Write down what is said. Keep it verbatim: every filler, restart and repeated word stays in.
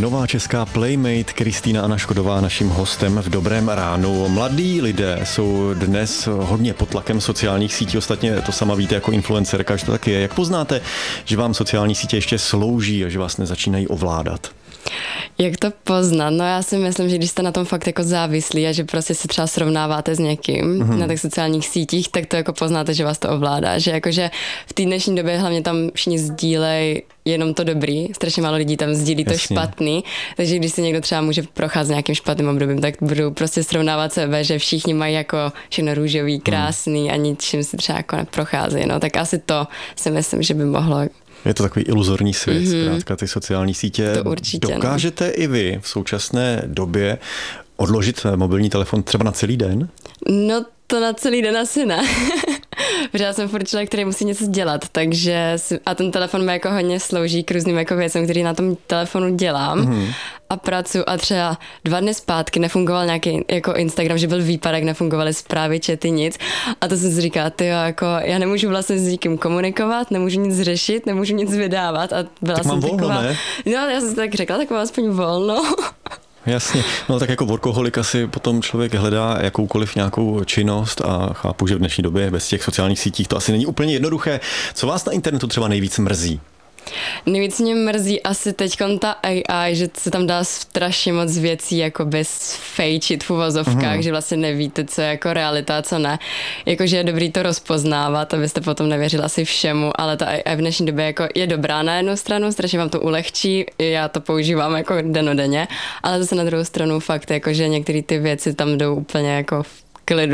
Nová česká playmate Kristýna Anaškodová naším hostem v Dobrém ránu. Mladí lidé jsou dnes hodně pod tlakem sociálních sítí, ostatně to sama víte jako influencerka, že to taky je. Jak poznáte, že vám sociální sítě ještě slouží a že vás nezačínají ovládat? Jak to poznat? No já si myslím, že když jste na tom fakt jako závislí a že prostě se třeba srovnáváte s někým mm-hmm. na těch sociálních sítích, tak to jako poznáte, že vás to ovládá. Že jakože v té dnešní době hlavně tam všichni sdílej jenom to dobrý, strašně málo lidí tam sdílí to Jasně. špatný, takže když se někdo třeba může procházet nějakým špatným obdobím, tak budou prostě srovnávat sebe, že všichni mají jako všechno růžový, krásný a ničím si třeba jako neprocházejí. No tak asi to si myslím, že by mohlo. Je to takový iluzorní svět, mm-hmm. zkrátka ty sociální sítě. To určitě, Dokážete no. i vy v současné době odložit mobilní telefon třeba na celý den? No to na celý den asi ne. Protože já jsem furt člověk, který musí něco dělat, takže si, a ten telefon mi jako hodně slouží k různým jako věcem, který na tom telefonu dělám mm-hmm. a pracuji a třeba dva dny zpátky nefungoval nějaký jako Instagram, že byl výpadek, nefungovaly zprávy, chaty, nic a to jsem si říkala, tyjo, jako já nemůžu vlastně s nikým komunikovat, nemůžu nic řešit, nemůžu nic vydávat a byla tak jsem mám volno, taková, ne? No já jsem si tak řekla, tak mám aspoň volno. Jasně, no tak jako workoholik asi potom člověk hledá jakoukoliv nějakou činnost a chápu, že v dnešní době bez těch sociálních sítích to asi není úplně jednoduché. Co vás na internetu třeba nejvíc mrzí? Nejvíc mě mrzí asi teďkon ta A I, že se tam dá strašně moc věcí jako bez fejčit v uvozovkách, mm-hmm. že vlastně nevíte, co je jako realita a co ne. Jakože je dobrý to rozpoznávat, abyste potom nevěřili asi všemu, ale ta A I v dnešní době jako je dobrá na jednu stranu, strašně vám to ulehčí, já to používám jako denodenně, ale zase na druhou stranu fakt, jako, že některé ty věci tam jdou úplně jako v klidu.